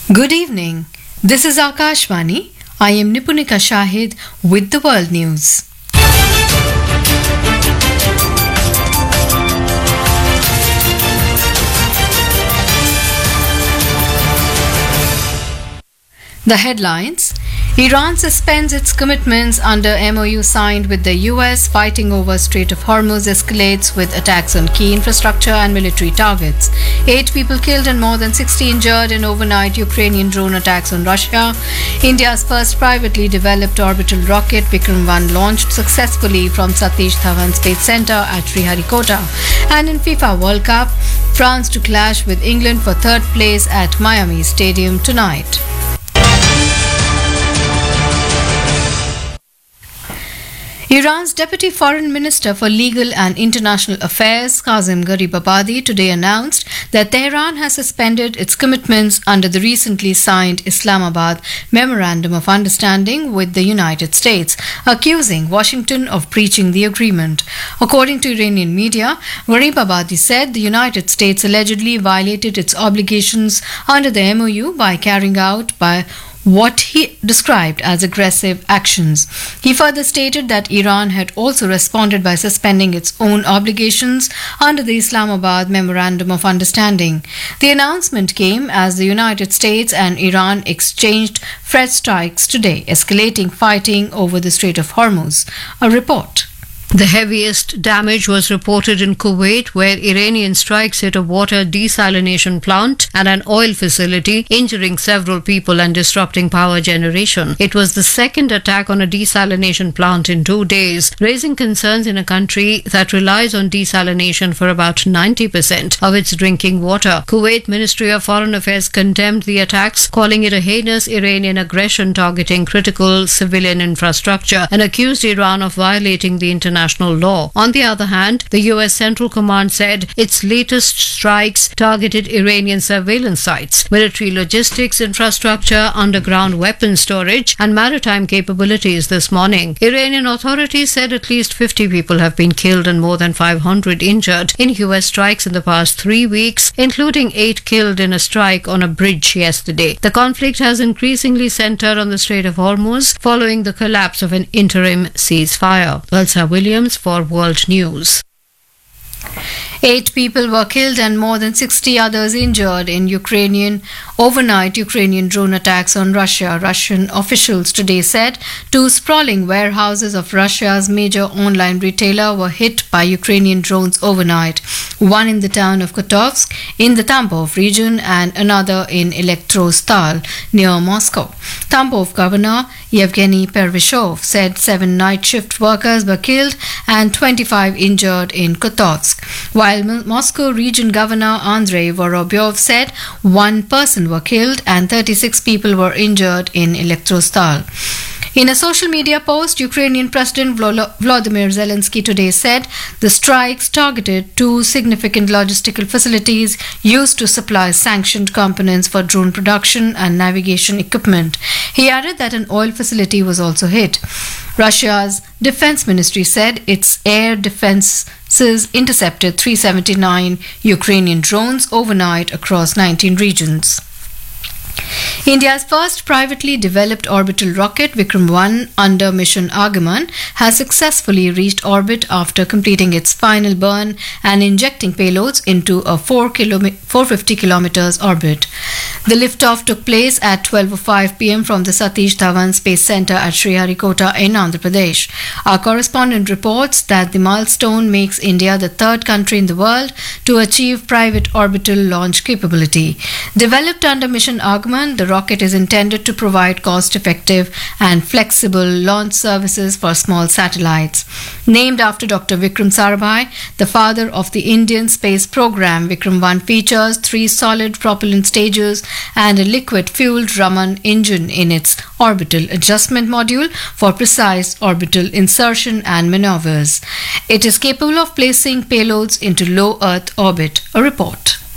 Good evening. This is Akashvani. I am Nipunika Shahid with the world news. The headlines: Iran suspends its commitments under MOU signed with the US. Fighting over Strait of Hormuz escalates with attacks on key infrastructure and military targets. 8 people killed and more than 60 injured in overnight Ukrainian drone attacks on Russia. India's first privately developed orbital rocket Vikram 1 launched successfully from Satish Dhawan Space Center at Sriharikota. And in FIFA World Cup, France to clash with England for third place at Miami Stadium tonight. Iran's Deputy Foreign Minister for Legal and International Affairs, Kazem Garibabadi, today announced that Tehran has suspended its commitments under the recently signed Islamabad Memorandum of Understanding with the United States, accusing Washington of breaching the agreement. According to Iranian media, Garibabadi said the United States allegedly violated its obligations under the MOU by carrying out what he described as aggressive actions. He further stated that Iran had also responded by suspending its own obligations under the Islamabad Memorandum of Understanding. The announcement came as the United States and Iran exchanged fresh strikes today, escalating fighting over the Strait of Hormuz. A report. The heaviest damage was reported in Kuwait, where Iranian strikes hit a water desalination plant and an oil facility, injuring several people and disrupting power generation. It was the second attack on a desalination plant in 2 days, raising concerns in a country that relies on desalination for about 90% of its drinking water. Kuwait Ministry of Foreign Affairs condemned the attacks, calling it a heinous Iranian aggression targeting critical civilian infrastructure, and accused Iran of violating the international law. On the other hand, the US Central Command said its latest strikes targeted Iranian surveillance sites, military logistics infrastructure, underground weapons storage, and maritime capabilities this morning. Iranian authorities said at least 50 people have been killed and more than 500 injured in US strikes in the past 3 weeks, including 8 killed in a strike on a bridge yesterday. The conflict has increasingly centered on the Strait of Hormuz following the collapse of an interim ceasefire. Elsa Williams for World News. 8 people were killed and more than 60 others injured in overnight Ukrainian drone attacks on Russia. Russian officials today said 2 sprawling warehouses of Russia's major online retailer were hit by Ukrainian drones overnight, one in the town of Kotovsk in the Tambov region and another in Elektrostal near Moscow. Tambov Governor Yevgeny Pervishov said 7 night shift workers were killed and 25 injured in Kotovsk, while Moscow Region Governor Andrei Vorobyov said 1 person were killed and 36 people were injured in Elektrostal. In a social media post, Ukrainian President Volodymyr Zelensky today said the strikes targeted 2 significant logistical facilities used to supply sanctioned components for drone production and navigation equipment. He added that an oil facility was also hit. Russia's defense ministry said its air defenses intercepted 379 Ukrainian drones overnight across 19 regions. India's first privately developed orbital rocket Vikram 1 under mission Agaman has successfully reached orbit after completing its final burn and injecting payloads into a 450 kilometers orbit. The liftoff took place at 12:05 p.m. from the Satish Dhawan Space Center at Sriharikota in Andhra Pradesh. Our correspondent reports that the milestone makes India the 3rd country in the world to achieve private orbital launch capability. Developed under mission Agaman, the rocket is intended to provide cost-effective and flexible launch services for small satellites. Named after Dr. Vikram Sarabhai, the father of the Indian space program, Vikram 1 features 3 solid propellant stages and a liquid-fueled Raman engine in its orbital adjustment module for precise orbital insertion and maneuvers. It is capable of placing payloads into low Earth orbit. A report.